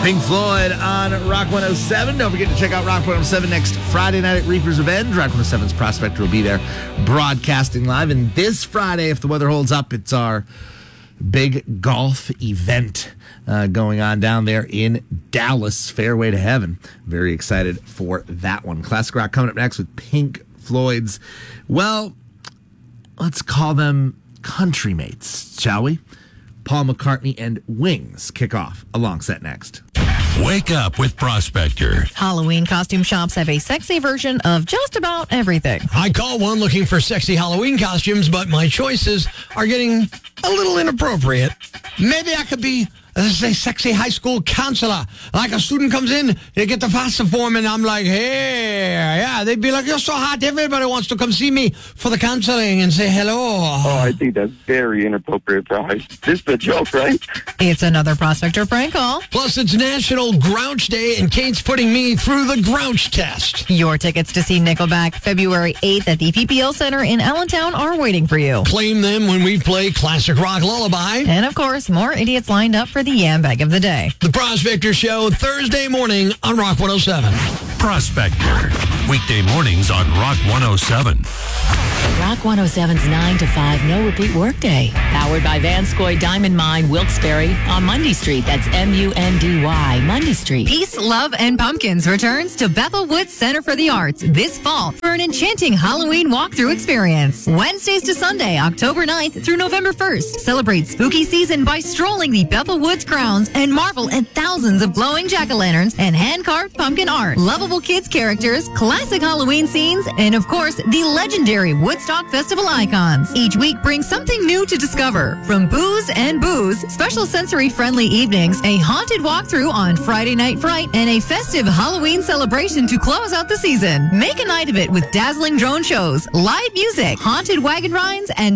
Pink Floyd on Rock 107. Don't forget to check out Rock 107 next Friday night at Reaper's Revenge. Rock 107's Prospector will be there broadcasting live. And this Friday, if the weather holds up, it's our big golf event going on down there in Dallas, Fairway to Heaven. Very excited for that one. Classic Rock coming up next with Pink Floyd's, well, let's call them country mates, shall we? Paul McCartney and Wings kick off. Along set next. Wake up with Prospector. Halloween costume shops have a sexy version of just about everything. I call one looking for sexy Halloween costumes, but my choices are getting a little inappropriate. Maybe I could be a sexy high school counselor. Like a student comes in, they get the FAFSA form, and I'm like, hey, yeah. They'd be like, you're so hot, everybody wants to come see me for the counseling and say hello. Oh, I think that's very inappropriate for high school. This is a joke, right? It's another Prospector prank call. Plus, it's National Grouch Day, and Kate's putting me through the Grouch test. Your tickets to see Nickelback February 8th at the PPL Center in Allentown are waiting for you. Claim them when we play Classic Rock Lullaby. And, of course, more idiots lined up for the Yam Bag of the Day. The Prospector Show, Thursday morning on Rock 107. Prospector. Weekday mornings on Rock 107. Rock 107's 9 to 5 no repeat workday. Powered by Vanscoy Diamond Mine, Wilkes-Barre on Mundy Street. That's M-U-N-D-Y, Mundy Street. Peace, Love, and Pumpkins returns to Bethel Woods Center for the Arts this fall for an enchanting Halloween walkthrough experience. Wednesdays to Sunday, October 9th through November 1st. Celebrate spooky season by strolling the Bethel Woods grounds and marvel at thousands of glowing jack-o'-lanterns and hand-carved pumpkin art, lovable kids characters, classic Halloween scenes, and of course, the legendary Woodstock Festival icons. Each week brings something new to discover. From booze and booze, special sensory-friendly evenings, a haunted walkthrough on Friday Night Fright, and a festive Halloween celebration to close out the season. Make a night of it with dazzling drone shows, live music, haunted wagon rides, and